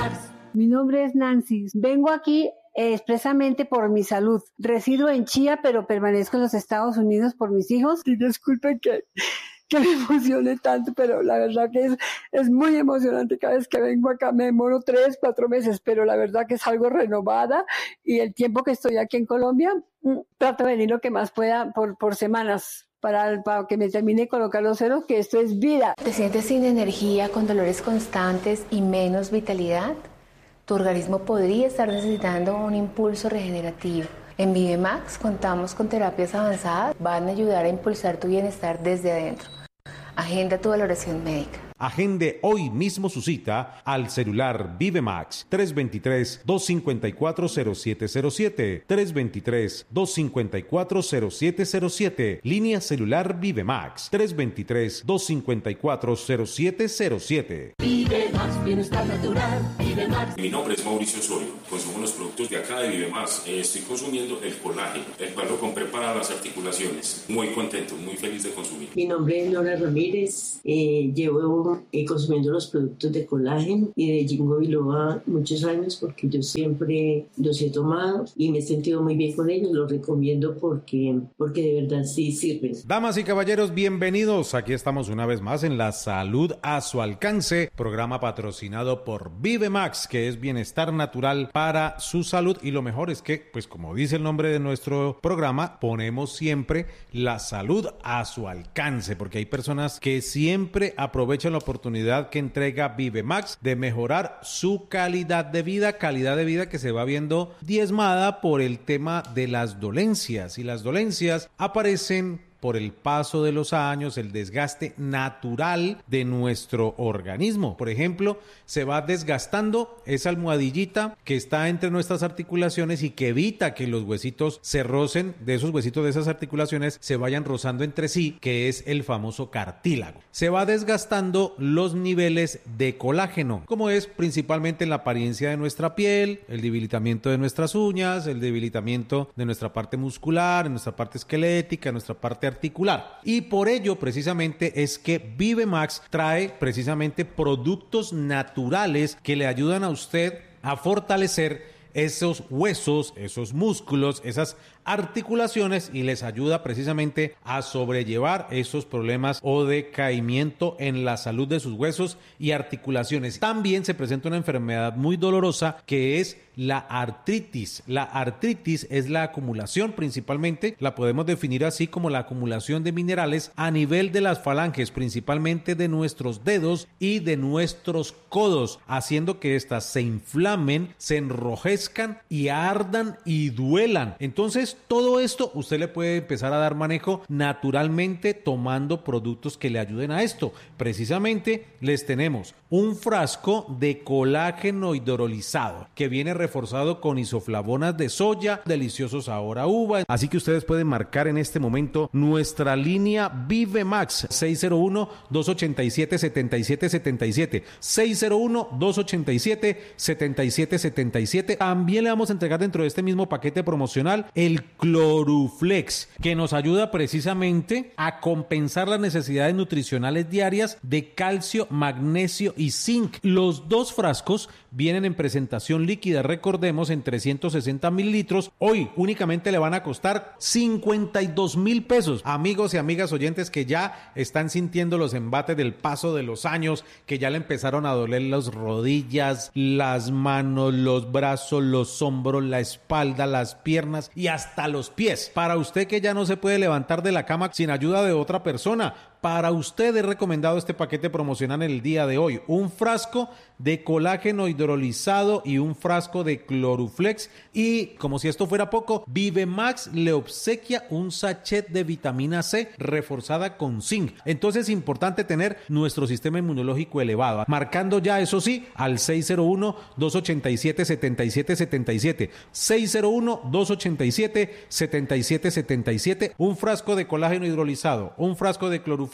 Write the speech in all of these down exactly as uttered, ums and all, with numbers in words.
Max. Mi nombre es Nancy. Vengo aquí eh, expresamente por mi salud. Resido en Chía, pero permanezco en los Estados Unidos por mis hijos. Y disculpen que, que me emocione tanto, pero la verdad que es, es muy emocionante. Cada vez que vengo acá me demoro tres, cuatro meses, pero la verdad que es algo renovada. Y el tiempo que estoy aquí en Colombia, mmm, trato de venir lo que más pueda por, por semanas. Para, para que me termine de colocar los ceros, que esto es vida. ¿Te sientes sin energía, con dolores constantes y menos vitalidad? Tu organismo podría estar necesitando un impulso regenerativo. En ViveMax contamos con terapias avanzadas, van a ayudar a impulsar tu bienestar desde adentro. Agenda tu valoración médica. Agende hoy mismo su cita al celular ViveMax tres dos tres, dos cinco cuatro, cero siete cero siete, tres dos tres, dos cinco cuatro, cero siete cero siete, línea celular ViveMax tres dos tres, dos cinco cuatro, cero siete cero siete. ViveMax, bienestar natural, ViveMax. Mi nombre es Mauricio Osorio, consumo los productos de acá de ViveMax. Eh, estoy consumiendo el colágeno, el cual lo compré para las articulaciones. Muy contento, muy feliz de consumir. Mi nombre es Nora Ramírez, eh, llevo Eh, consumiendo los productos de colágeno y de Ginkgo biloba muchos años porque yo siempre los he tomado y me he sentido muy bien con ellos. Los recomiendo porque, porque de verdad sí sirven. Damas y caballeros, bienvenidos. Aquí estamos una vez más en La Salud a su alcance, programa patrocinado por ViveMax, que es bienestar natural para su salud. Y lo mejor es que, pues como dice el nombre de nuestro programa, ponemos siempre la salud a su alcance, porque hay personas que siempre aprovechan la oportunidad que entrega ViveMax de mejorar su calidad de vida, calidad de vida que se va viendo diezmada por el tema de las dolencias, y las dolencias aparecen por el paso de los años, el desgaste natural de nuestro organismo. Por ejemplo, se va desgastando esa almohadillita que está entre nuestras articulaciones y que evita que los huesitos se rocen, de esos huesitos de esas articulaciones se vayan rozando entre sí, que es el famoso cartílago. Se va desgastando los niveles de colágeno, como es principalmente en la apariencia de nuestra piel, el debilitamiento de nuestras uñas, el debilitamiento de nuestra parte muscular, en nuestra parte esquelética, en nuestra parte articular. Y por ello precisamente es que ViveMax trae precisamente productos naturales que le ayudan a usted a fortalecer esos huesos, esos músculos, esas articulaciones, y les ayuda precisamente a sobrellevar esos problemas o decaimiento en la salud de sus huesos y articulaciones. También se presenta una enfermedad muy dolorosa que es la artritis. La artritis es la acumulación, principalmente la podemos definir así como la acumulación de minerales a nivel de las falanges, principalmente de nuestros dedos y de nuestros codos, haciendo que éstas se inflamen, se enrojezcan y ardan y duelan. Entonces, todo esto usted le puede empezar a dar manejo naturalmente tomando productos que le ayuden a esto. Precisamente les tenemos un frasco de colágeno hidrolizado que viene reforzado con isoflavonas de soya, delicioso sabor a uva. Así que ustedes pueden marcar en este momento nuestra línea ViveMax seis cero uno, dos ocho siete, siete siete siete siete, seis cero uno, dos ocho siete, siete siete siete siete. También le vamos a entregar dentro de este mismo paquete promocional el Cloruflex, que nos ayuda precisamente a compensar las necesidades nutricionales diarias de calcio, magnesio y zinc. Los dos frascos vienen en presentación líquida, recordemos, en trescientos sesenta mililitros. Hoy únicamente le van a costar cincuenta y dos mil pesos. Amigos y amigas oyentes que ya están sintiendo los embates del paso de los años, que ya le empezaron a doler las rodillas, las manos, los brazos, los hombros, la espalda, las piernas y hasta los pies. Para usted que ya no se puede levantar de la cama sin ayuda de otra persona, para usted he recomendado este paquete promocional en el día de hoy: un frasco de colágeno hidrolizado y un frasco de Cloruflex. Y como si esto fuera poco, ViveMax le obsequia un sachet de vitamina C reforzada con zinc. Entonces es importante tener nuestro sistema inmunológico elevado, marcando ya, eso sí, al seis cero uno, dos ocho siete, siete siete siete siete, seis cero uno, dos ocho siete, siete siete siete siete, un frasco de colágeno hidrolizado, un frasco de Cloruflex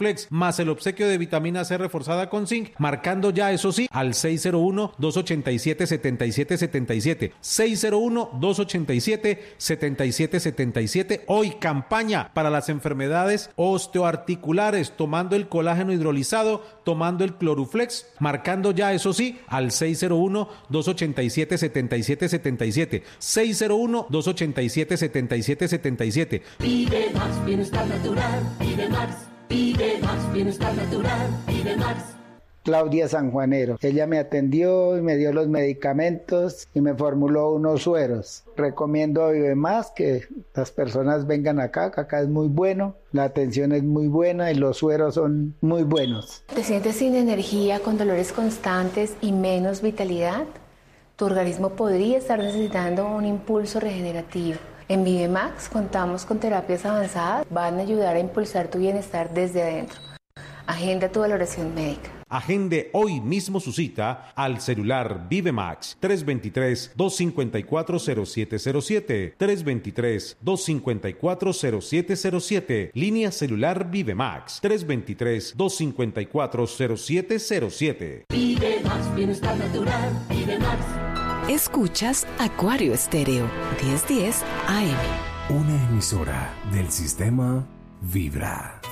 Cloruflex, más el obsequio de vitamina C reforzada con zinc, marcando ya, eso sí, al seis cero uno, dos ochenta y siete, setenta y siete setenta y siete, seis cero uno, dos ochenta y siete, setenta y siete setenta y siete. Hoy campaña para las enfermedades osteoarticulares, tomando el colágeno hidrolizado, tomando el Cloruflex, marcando ya, eso sí, al seis cero uno, dos ochenta y siete, setenta y siete setenta y siete, seis cero uno, dos ochenta y siete, setenta y siete setenta y siete. Vive Max, bienestar natural. Vive Max, vive Max, bienestar natural. Vive Max. Claudia Sanjuanero. Ella me atendió y me dio los medicamentos y me formuló unos sueros. Recomiendo a Vive Más que las personas vengan acá, que acá es muy bueno, la atención es muy buena y los sueros son muy buenos. ¿Te sientes sin energía, con dolores constantes y menos vitalidad? Tu organismo podría estar necesitando un impulso regenerativo. En Vive Max contamos con terapias avanzadas, van a ayudar a impulsar tu bienestar desde adentro. Agenda tu valoración médica. Agende hoy mismo su cita al celular Vive Max tres dos tres, dos cinco cuatro, cero siete cero siete, tres dos tres, dos cinco cuatro, cero siete cero siete, línea celular Vive Max tres dos tres, dos cinco cuatro, cero siete cero siete. Vive Max, bienestar natural. Vive Max. Escuchas Acuario Estéreo diez diez A M. Una emisora del sistema Vibra.